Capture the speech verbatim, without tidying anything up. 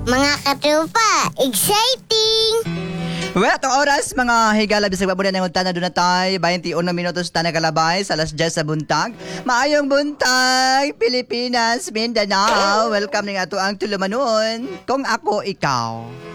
Mga katropa, exciting! Well, itong oras, mga higala, bisag babunan ng unta na doon na tayo, twenty-one minutos ta nakalabay sa alas diyes sa buntag. Maayong buntag, Pilipinas, Mindanao. Welcome ng ato ang tulumanon, kung ako ikaw.